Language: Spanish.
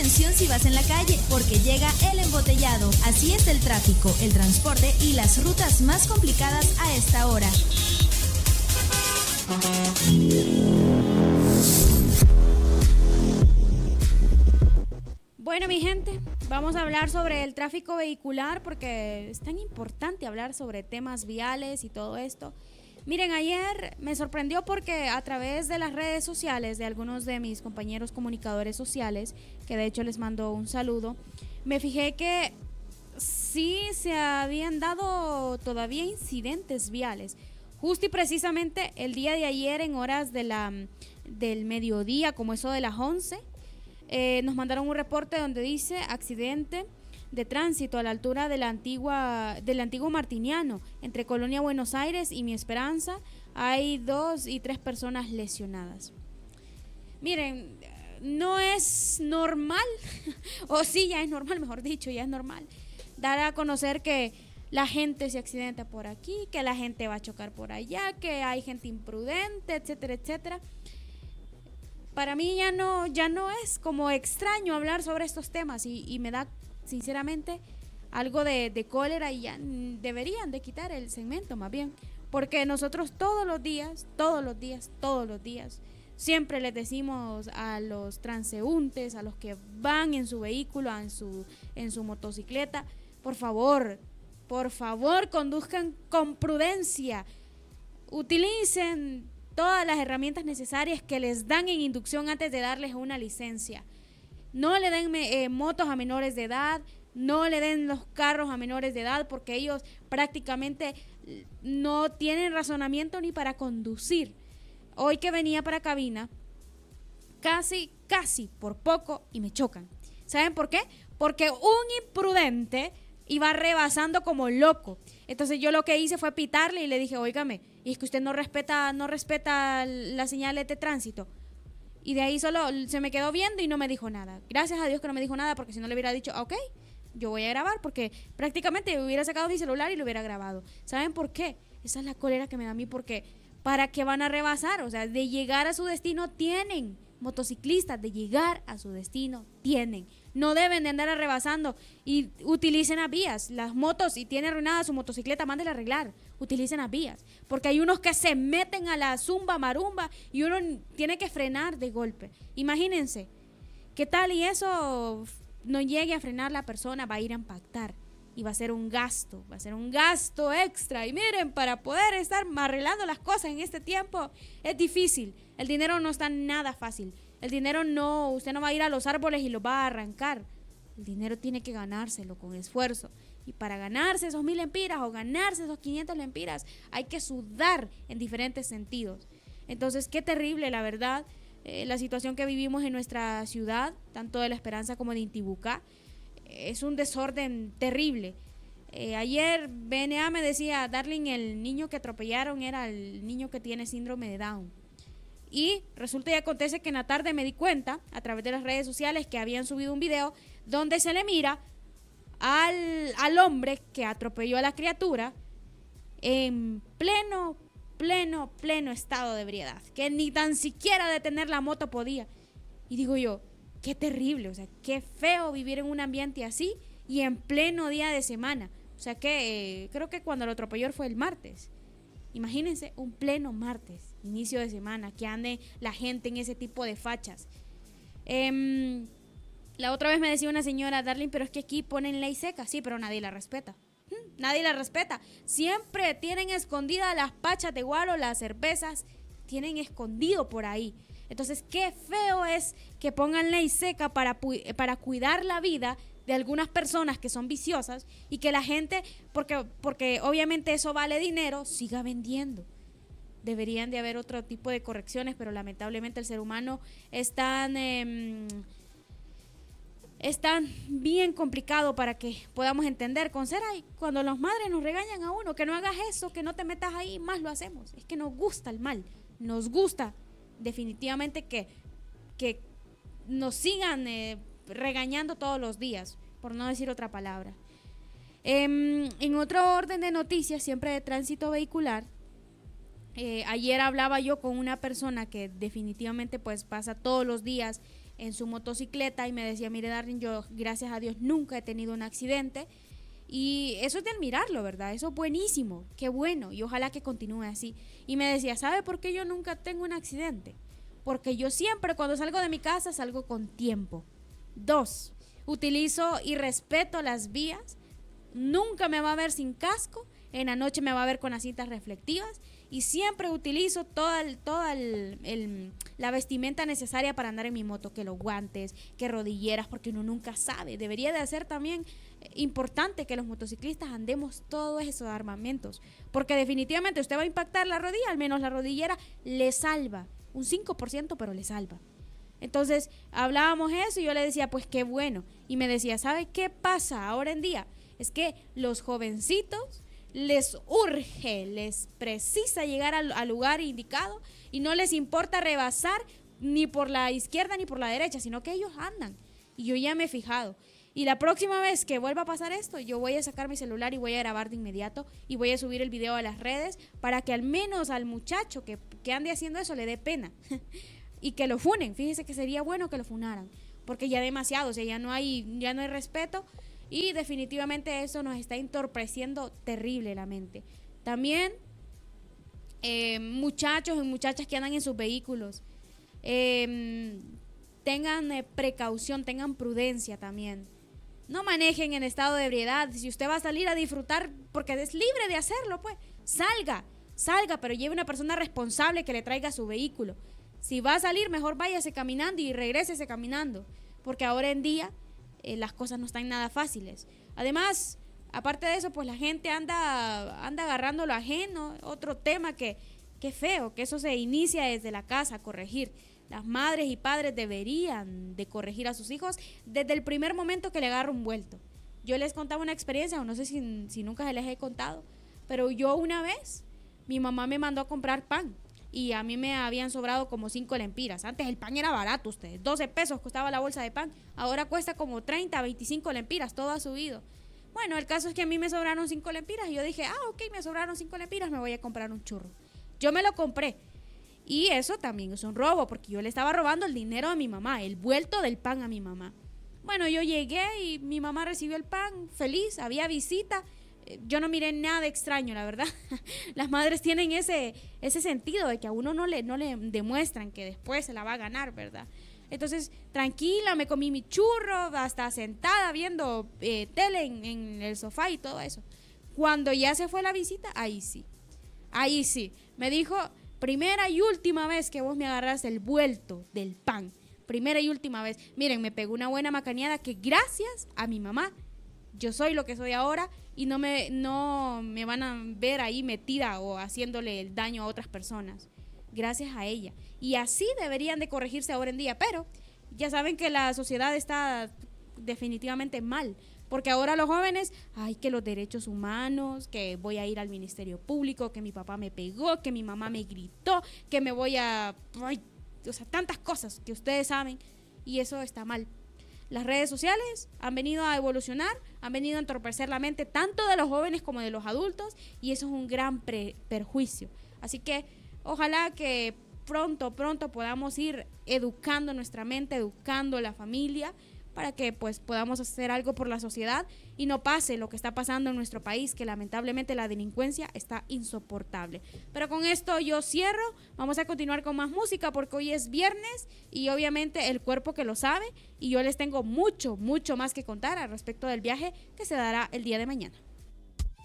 atención si vas en la calle, porque llega el embotellado. Así es el tráfico, el transporte y las rutas más complicadas a esta hora. Bueno, mi gente, vamos a hablar sobre el tráfico vehicular porque es tan importante hablar sobre temas viales y todo esto. Miren, ayer me sorprendió porque a través de las redes sociales de algunos de mis compañeros comunicadores sociales, que de hecho les mando un saludo, me fijé que sí se habían dado todavía incidentes viales. Justo y precisamente el día de ayer en horas del mediodía, como eso de las 11, nos mandaron un reporte donde dice accidente de tránsito a la altura del antiguo Martiniano, entre Colonia Buenos Aires y Mi Esperanza. Hay 2 y 3 personas lesionadas. Miren, no es normal, o sí, ya es normal, mejor dicho, ya es normal, dar a conocer que la gente se accidenta por aquí, que la gente va a chocar por allá, que hay gente imprudente, etcétera, etcétera. Para mí ya no es como extraño hablar sobre estos temas y me da sinceramente algo de cólera y ya deberían de quitar el segmento más bien, porque nosotros todos los días, siempre les decimos a los transeúntes, a los que van en su vehículo, en su motocicleta, por favor, conduzcan con prudencia, utilicen todas las herramientas necesarias que les dan en inducción antes de darles una licencia. No le den motos a menores de edad, no le den los carros a menores de edad, porque ellos prácticamente no tienen razonamiento ni para conducir. Hoy que venía para cabina, casi por poco y me chocan. ¿Saben por qué? Porque un imprudente iba rebasando como loco. Entonces yo lo que hice fue pitarle y le dije, óigame, y es que usted no respeta las señales de tránsito. Y de ahí solo se me quedó viendo y no me dijo nada. Gracias a Dios que no me dijo nada, porque si no le hubiera dicho, ok, yo voy a grabar, porque prácticamente hubiera sacado mi celular y lo hubiera grabado. ¿Saben por qué? Esa es la cólera que me da a mí, porque ¿para qué van a rebasar? O sea, de llegar a su destino tienen. Motociclistas, de llegar a su destino tienen. No deben de andar rebasando y utilicen las vías. Las motos, si tiene arruinada su motocicleta, mándela a arreglar. Utilicen las vías. Porque hay unos que se meten a la zumba marumba y uno tiene que frenar de golpe. Imagínense, ¿qué tal? Y eso no llegue a frenar la persona, va a ir a impactar. Y va a ser un gasto extra. Y miren, para poder estar arreglando las cosas en este tiempo es difícil. El dinero no está nada fácil. El dinero usted no va a ir a los árboles y lo va a arrancar. El dinero tiene que ganárselo con esfuerzo. Y para ganarse esos 1,000 lempiras o ganarse esos 500 lempiras, hay que sudar en diferentes sentidos. Entonces, qué terrible, la verdad, la situación que vivimos en nuestra ciudad, tanto de La Esperanza como de Intibucá. Es un desorden terrible. Ayer BNA me decía, Darling, el niño que atropellaron era el niño que tiene síndrome de Down. Y resulta y acontece que en la tarde me di cuenta, a través de las redes sociales, que habían subido un video donde se le mira al hombre que atropelló a la criatura en pleno estado de ebriedad, que ni tan siquiera detener la moto podía. Y digo yo, qué terrible, o sea, qué feo vivir en un ambiente así y en pleno día de semana. O sea que creo que cuando lo atropelló fue el martes. Imagínense un pleno martes, inicio de semana, que ande la gente en ese tipo de fachas. La otra vez me decía una señora, Darling, pero es que aquí ponen ley seca. Sí, pero nadie la respeta. Nadie la respeta. Siempre tienen escondidas las pachas de guaro, las cervezas, tienen escondido por ahí. Entonces, qué feo es que pongan ley seca para cuidar la vida de algunas personas que son viciosas y que la gente, porque obviamente eso vale dinero, siga vendiendo. Deberían de haber otro tipo de correcciones, pero lamentablemente el ser humano es tan bien complicado para que podamos entender. Con Sarai, cuando las madres nos regañan a uno, que no hagas eso, que no te metas ahí, más lo hacemos. Es que nos gusta el mal, nos gusta definitivamente que nos sigan regañando todos los días, por no decir otra palabra. En otro orden de noticias, siempre de tránsito vehicular, ayer hablaba yo con una persona que definitivamente pues pasa todos los días en su motocicleta y me decía, mire Darlene, yo gracias a Dios nunca he tenido un accidente. Y eso es de admirarlo, ¿verdad? Eso es buenísimo, qué bueno, y ojalá que continúe así. Y me decía, ¿sabe por qué yo nunca tengo un accidente? Porque yo siempre cuando salgo de mi casa salgo con tiempo. 2, utilizo y respeto las vías. Nunca me va a ver sin casco. En la noche me va a ver con las cintas reflectivas. Y siempre utilizo toda la vestimenta necesaria para andar en mi moto. Que los guantes, que rodilleras, porque uno nunca sabe. Debería de ser también importante que los motociclistas andemos todos esos armamentos. Porque definitivamente usted va a impactar la rodilla, al menos la rodillera le salva. Un 5%, pero le salva. Entonces hablábamos eso y yo le decía, pues qué bueno. Y me decía, ¿sabe qué pasa ahora en día? Es que los jovencitos les urge, les precisa llegar al lugar indicado y no les importa rebasar ni por la izquierda ni por la derecha, sino que ellos andan. Y yo ya me he fijado. Y la próxima vez que vuelva a pasar esto, yo voy a sacar mi celular y voy a grabar de inmediato y voy a subir el video a las redes para que al menos al muchacho que ande haciendo eso le dé pena y que lo funen. Fíjese que sería bueno que lo funaran, porque ya demasiado, o sea, ya no hay respeto y definitivamente eso nos está entorpeciendo terrible la mente. También muchachos y muchachas que andan en sus vehículos, tengan precaución, tengan prudencia también. No manejen en estado de ebriedad. Si usted va a salir a disfrutar, porque es libre de hacerlo, pues salga, pero lleve una persona responsable que le traiga su vehículo. Si va a salir, mejor váyase caminando y regrésese caminando, porque ahora en día las cosas no están nada fáciles. Además, aparte de eso, pues la gente anda agarrando lo ajeno. Otro tema que feo, que eso se inicia desde la casa, corregir. Las madres y padres deberían de corregir a sus hijos desde el primer momento que le agarra un vuelto. Yo les contaba una experiencia, o no sé si nunca se les he contado, pero yo una vez, mi mamá me mandó a comprar pan y a mí me habían sobrado como 5 lempiras. Antes el pan era barato, ustedes, 12 pesos costaba la bolsa de pan, ahora cuesta como 30, 25 lempiras, todo ha subido. Bueno, el caso es que a mí me sobraron 5 lempiras y yo dije, ok, me sobraron 5 lempiras, me voy a comprar un churro. Yo me lo compré. Y eso también es un robo, porque yo le estaba robando el dinero a mi mamá, el vuelto del pan a mi mamá. Bueno, yo llegué y mi mamá recibió el pan feliz, había visita. Yo no miré nada extraño, la verdad. Las madres tienen ese sentido de que a uno no le demuestran que después se la va a ganar, ¿verdad? Entonces, tranquila, me comí mi churro, hasta sentada viendo tele en el sofá y todo eso. Cuando ya se fue la visita, ahí sí, me dijo, primera y última vez que vos me agarras el vuelto del pan. Primera y última vez. Miren, me pegó una buena macaneada que gracias a mi mamá yo soy lo que soy ahora y no me van a ver ahí metida o haciéndole el daño a otras personas. Gracias a ella. Y así deberían de corregirse ahora en día. Pero ya saben que la sociedad está definitivamente mal. Porque ahora los jóvenes, que los derechos humanos, que voy a ir al Ministerio Público, que mi papá me pegó, que mi mamá me gritó, que me voy a... o sea, tantas cosas que ustedes saben y eso está mal. Las redes sociales han venido a evolucionar, han venido a entorpecer la mente tanto de los jóvenes como de los adultos y eso es un gran perjuicio. Así que ojalá que pronto podamos ir educando nuestra mente, educando la familia, para que pues podamos hacer algo por la sociedad y no pase lo que está pasando en nuestro país, que lamentablemente la delincuencia está insoportable. Pero con esto yo cierro, vamos a continuar con más música porque hoy es viernes y obviamente el cuerpo que lo sabe y yo les tengo mucho más que contar al respecto del viaje que se dará el día de mañana.